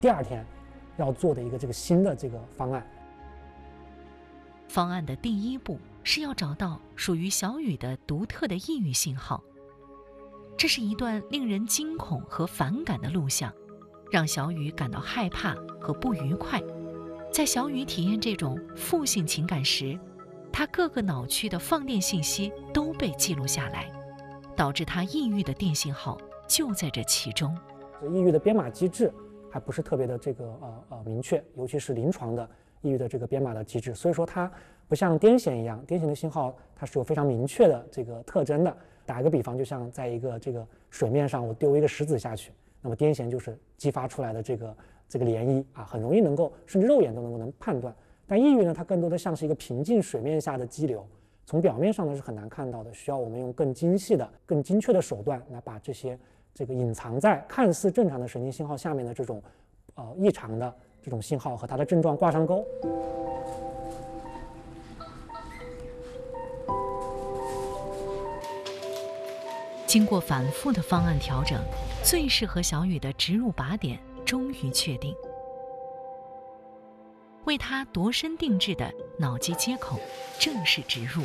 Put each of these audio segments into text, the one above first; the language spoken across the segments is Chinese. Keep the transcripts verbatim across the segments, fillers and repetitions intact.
第二天要做的一个这个新的这个方案。 方案的第一步是要找到属于小雨的独特的抑郁信号。这是一段令人惊恐和反感的录像，让小雨感到害怕和不愉快。在小雨体验这种负性情感时，他各个脑区的放电信息都被记录下来，导致他抑郁的电信号就在这其中。 抑郁的编码机制还不是特别的这个呃呃明确，尤其是临床的抑郁的这个编码的机制，所以说它不像癫痫一样，癫痫的信号它是有非常明确的这个特征的。打一个比方，就像在一个这个水面上，我丢一个石子下去，那么癫痫就是激发出来的这个这个涟漪啊，很容易能够甚至肉眼都能够能判断。但抑郁呢，它更多的像是一个平静水面下的激流，从表面上呢是很难看到的，需要我们用更精细的、更精确的手段来把这些这个隐藏在看似正常的神经信号下面的这种呃异常的这种信号和它的症状挂上钩。 经过反复的方案调整，最适合小雨的植入靶点终于确定。为他度身定制的脑机接口正式植入。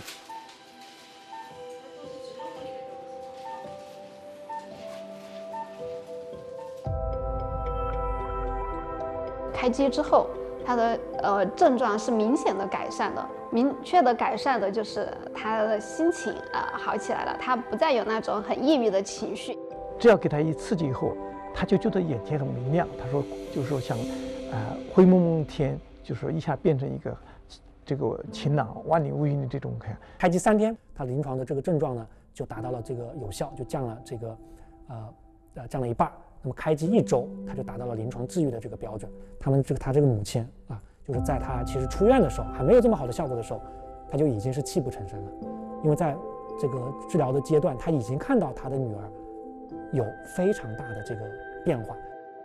开机之后，他的呃症状是明显的改善的，明确的改善的就是他的心情啊、呃、好起来了，他不再有那种很抑郁的情绪。 只要给他一刺激以后，他就觉得眼前很明亮。他说，就是说像，呃，灰蒙蒙天，就是说一下变成一个这个晴朗、万里无云的这种看。 开机三天，他临床的这个症状呢就达到了这个有效，就降了这个，呃呃降了一半。那么开机一周，他就达到了临床治愈的这个标准。他们这个他这个母亲啊，就是在他其实出院的时候还没有这么好的效果的时候，他就已经是泣不成声了，因为在这个治疗的阶段，他已经看到他的女儿有非常大的这个变化。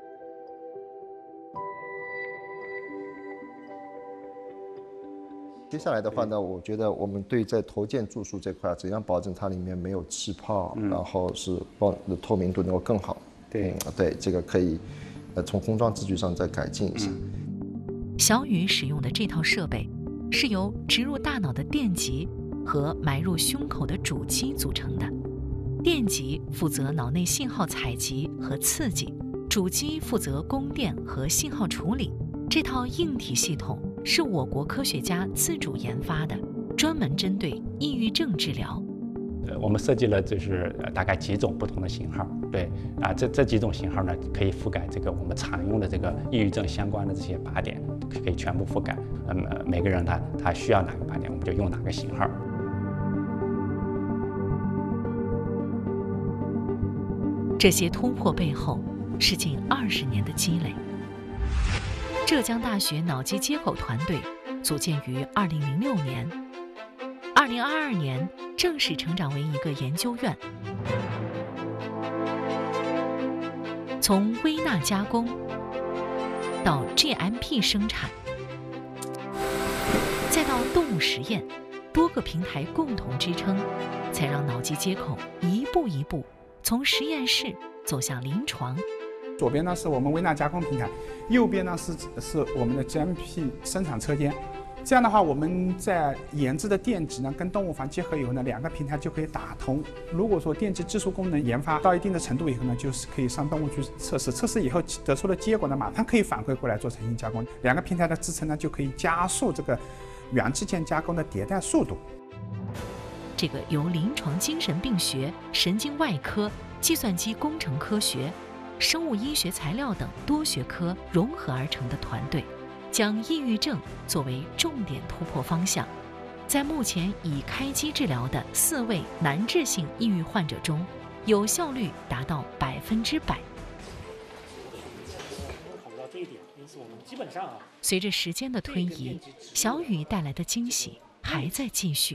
接下来的话呢，我觉得我们对在头件注塑这块，怎样保证它里面没有气泡，嗯、然后是包的透明度能够更好。对、嗯，对，这个可以，呃，从封装制据上再改进一下。 嗯、小雨使用的这套设备是由植入大脑的电极和埋入胸口的主机组成的。电极负责脑内信号采集和刺激，主机负责供电和信号处理。这套硬体系统是我国科学家自主研发的，专门针对抑郁症治疗。 呃，我们设计了就是大概几种不同的型号，对啊，这这几种型号呢，可以覆盖这个我们常用的这个抑郁症相关的这些靶点，可以全部覆盖。那么每个人他他需要哪个靶点，我们就用哪个型号。 这些突破背后是近二十年的积累。浙江大学脑机接口团队组建于二零零六年，二零二二年正式成长为一个研究院。从微纳加工到 G M P 生产，再到动物实验，多个平台共同支撑，才让脑机接口一步一步从实验室走向临床。 左边呢是我们微纳加工平台，右边呢是是我们的 G M P 生产车间。这样的话，我们在研制的电极呢跟动物房结合以后呢，两个平台就可以打通。如果说电极技术功能研发到一定的程度以后呢，就是可以上动物去测试，测试以后得出的结果呢，马上可以反馈过来做成型加工。两个平台的支撑呢，就可以加速这个元器件加工的迭代速度。 这个由临床精神病学、神经外科、计算机工程科学、生物医学材料等多学科融合而成的团队，将抑郁症作为重点突破方向，在目前已开机治疗的四位难治性抑郁患者中，有效率达到百分之百。随着时间的推移，小雨带来的惊喜还在继续。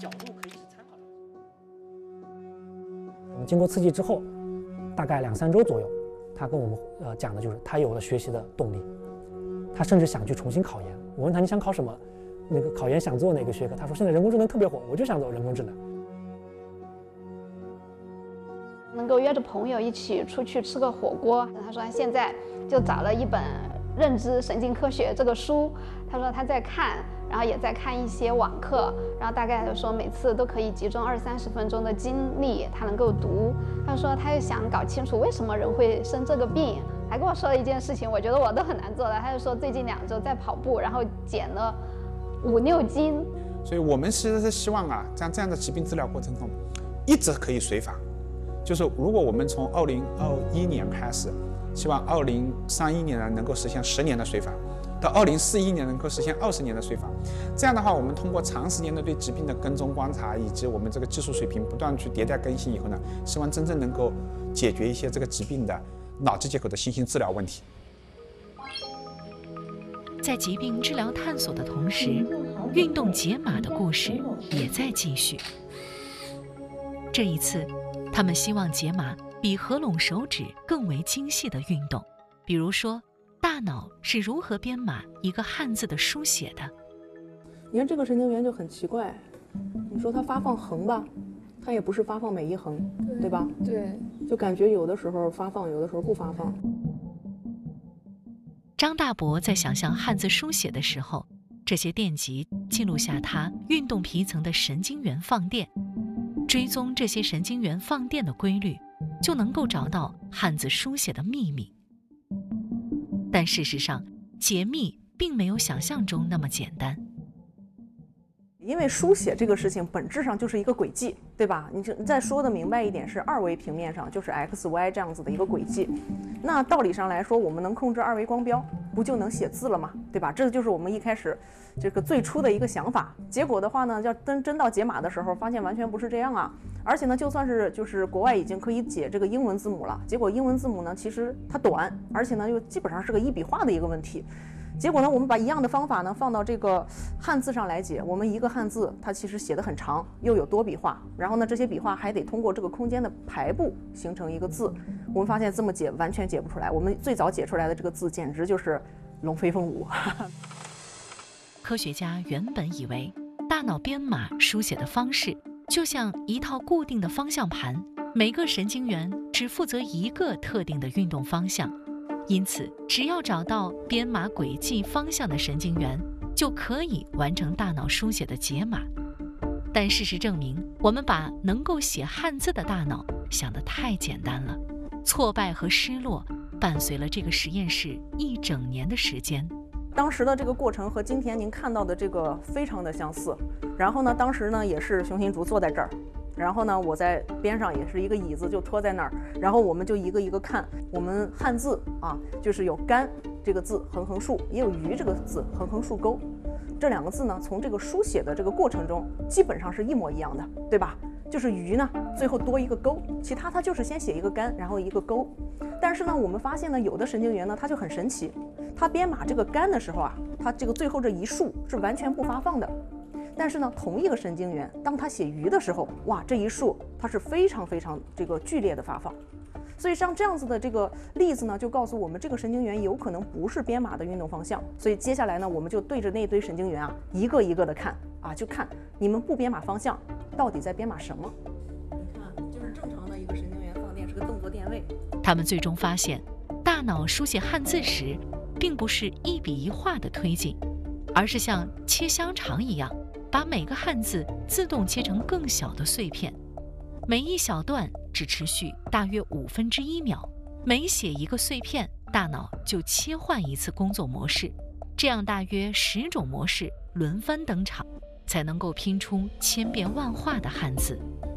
我们经过刺激之后，大概两三周左右，他跟我们呃讲的就是他有了学习的动力。他甚至想去重新考研。我问他你想考什么？那个考研想做哪个学科？他说现在人工智能特别火，我就想走人工智能。 能够约着朋友一起出去吃个火锅。他说他现在就找了一本《认知神经科学》这个书，他说他在看，然后也在看一些网课，然后大概说每次都可以集中二三十分钟的精力，他能够读。他说他又想搞清楚为什么人会生这个病，还跟我说了一件事情，我觉得我都很难做的。他就说最近两周在跑步，然后减了五六斤。 所以我们其实是希望啊，在这样的疾病治疗过程中，一直可以随访。就是如果我们从二零二一年开始，希望二零三一年呢能够实现十年的随访，到二零四一年能够实现二十年的随访。这样的话，我们通过长时间的对疾病的跟踪观察，以及我们这个技术水平不断去迭代更新以后呢，希望真正能够解决一些这个疾病的脑机接口的新型治疗问题。 在疾病治疗探索的同时，运动解码的故事也在继续。这一次，他们希望解码比合拢手指更为精细的运动，比如说，大脑是如何编码一个汉字的书写的。 你看这个神经元就很奇怪，你说它发放横吧，它也不是发放每一横， 对, 对吧？ 对， 就感觉有的时候发放，有的时候不发放。 张大伯在想象汉字书写的时候，这些电极记录下他运动皮层的神经元放电，追踪这些神经元放电的规律，就能够找到汉字书写的秘密。但事实上，解密并没有想象中那么简单。 因为书写这个事情本质上就是一个轨迹，对吧？你你再说的明白一点，是二维平面上就是 x y 这样子的一个轨迹。那道理上来说，我们能控制二维光标，不就能写字了吗？对吧？这就是我们一开始这个最初的一个想法。结果的话呢，要真真到解码的时候，发现完全不是这样啊。而且呢，就算是就是国外已经可以解这个英文字母了，结果英文字母呢，其实它短，而且呢又基本上是个一笔画的一个问题。结果呢，我们把一样的方法呢放到这个汉字上来解，我们一个汉字它其实写得很长，又有多笔画，然后呢这些笔画还得通过这个空间的排布形成一个字。我们发现这么解完全解不出来，我们最早解出来的这个字简直就是龙飞凤舞。 科学家原本以为大脑编码书写的方式就像一套固定的方向盘，每个神经元只负责一个特定的运动方向。因此，只要找到编码轨迹方向的神经元，就可以完成大脑书写的解码。但事实证明，我们把能够写汉字的大脑想得太简单了。挫败和失落伴随了这个实验室一整年的时间。 当时的这个过程和今天您看到的这个非常的相似。然后呢，当时呢也是熊新竹坐在这儿。然后呢，我在边上也是一个椅子，就拖在那儿，然后我们就一个一个看。我们汉字啊，就是有甘这个字横横竖，也有鱼这个字横横竖钩。这两个字呢，从这个书写的这个过程中，基本上是一模一样的，对吧？就是鱼呢，最后多一个钩，其他它就是先写一个甘，然后一个钩。但是呢，我们发现呢，有的神经元呢，它就很神奇，它编码这个甘的时候啊，它这个最后这一竖是完全不发放的。但是呢，同一个神经元，当它写鱼的时候，哇，这一竖它是非常非常这个剧烈的发放。所以像这样子的这个例子呢，就告诉我们这个神经元有可能不是编码的运动方向。所以接下来呢，我们就对着那堆神经元啊，一个一个的看啊，就看你们不编码方向到底在编码什么。你看，就是正常的一个神经元放电是个动作电位。 他们最终发现，大脑书写汉字时，并不是一笔一画的推进，而是像切香肠一样，把每个汉字自动切成更小的碎片，每一小段只持续大约五分之一秒，每写一个碎片，大脑就切换一次工作模式，这样大约十种模式轮番登场，才能够拼出千变万化的汉字。